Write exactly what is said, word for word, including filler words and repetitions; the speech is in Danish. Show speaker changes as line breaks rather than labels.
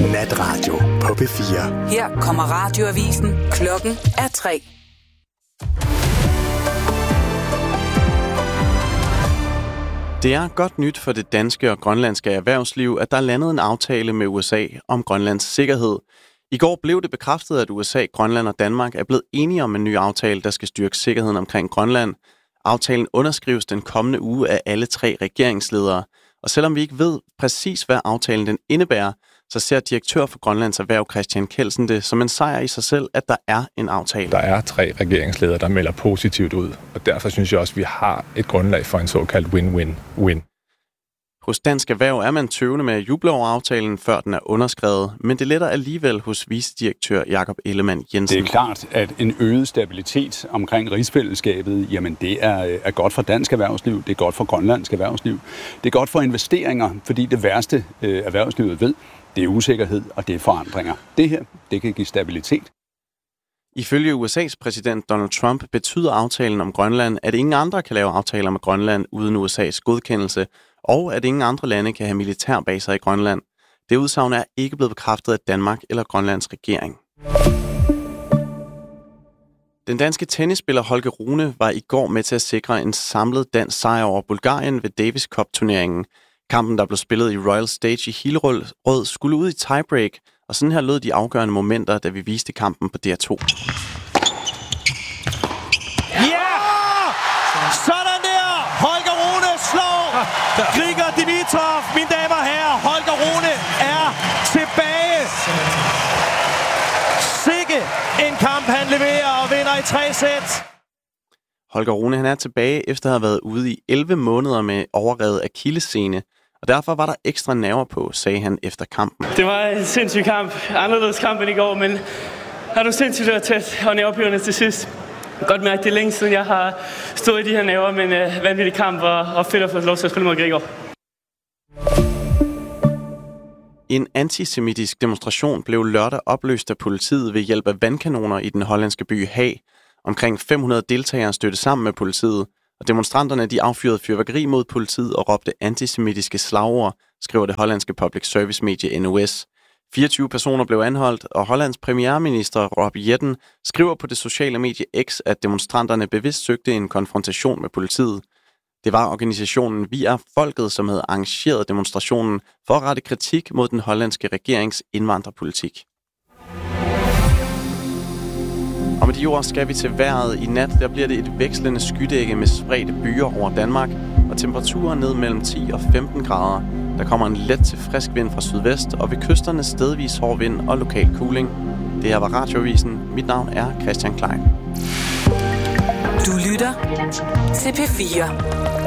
Natradio på P fire.
Her kommer radioavisen. Klokken er tre.
Det er godt nyt for det danske og grønlandske erhvervsliv, at der er landet en aftale med U S A om Grønlands sikkerhed. I går blev det bekræftet, at U S A, Grønland og Danmark er blevet enige om en ny aftale, der skal styrke sikkerheden omkring Grønland. Aftalen underskrives den kommende uge af alle tre regeringsledere. Og selvom vi ikke ved præcis, hvad aftalen den indebærer, så ser direktør for Grønlands Erhverv Christian Kelsen det som en sejr i sig selv, at der er en aftale.
Der er tre regeringsledere, der melder positivt ud, og derfor synes jeg også, at vi har et grundlag for en såkaldt win-win-win.
Hos Dansk Erhverv er man tøvende med at juble over aftalen, før den er underskrevet, men det letter alligevel hos vicedirektør Jakob Ellemann Jensen.
Det er klart, at en øget stabilitet omkring rigsfællesskabet, jamen det er, er godt for dansk erhvervsliv, det er godt for grønlandsk erhvervsliv, det er godt for investeringer, fordi det værste øh, erhvervslivet ved, det er usikkerhed og det er forandringer. Det her, det kan give stabilitet.
Ifølge U S A's præsident Donald Trump betyder aftalen om Grønland, at ingen andre kan lave aftaler med Grønland uden U S A's godkendelse, og at ingen andre lande kan have militærbaser i Grønland. Det udsagn er ikke blevet bekræftet af Danmark eller Grønlands regering. Den danske tennisspiller Holger Rune var i går med til at sikre en samlet dansk sejr over Bulgarien ved Davis Cup-turneringen. Kampen, der blev spillet i Royal Stage i Hillerød, skulle ud i tiebreak, og sådan her lød de afgørende momenter, da vi viste kampen på D R to.
Ja! Sådan der! Holger Rune slår Grigor Dimitrov, mine damer og herrer. Holger Rune er tilbage. Sikke en kamp, han leverer og vinder i tre sæt.
Holger Rune han er tilbage efter at have været ude i elleve måneder med overrevet akillessene, og derfor var der ekstra nerver på, sagde han efter kampen.
Det var en sindssyg kamp, anderledes kamp end i går, men har du sindssygt været tæt og nervepirrende til sidst. Jeg kan godt mærke, det er længe siden, jeg har stået i de her nerver, men uh, vanvittig kamp og, og fedt at få lov til at spille mod Grigor.
En antisemitisk demonstration blev lørdag opløst af politiet ved hjælp af vandkanoner i den hollandske by Haag. Omkring fem hundrede deltagere stødte sammen med politiet, og demonstranterne de affyrede fyrværkeri mod politiet og råbte antisemitiske slagord, skriver det hollandske public service medie N O S. fireogtyve personer blev anholdt, og Hollands premierminister Rob Jetten skriver på det sociale medie X, at demonstranterne bevidst søgte en konfrontation med politiet. Det var organisationen Vi er Folket, som havde arrangeret demonstrationen for at rette kritik mod den hollandske regerings indvandrerpolitik. Og med de ord skal vi til vejret. I nat der bliver det et vekslende skydække med spredte byer over Danmark, og temperaturer ned mellem ti og femten grader. Der kommer en let til frisk vind fra sydvest, og ved kysterne stedvis hård vind og lokal kuling. Det her var Radioavisen. Mit navn er Christian Klein.
Du lytter til P fire.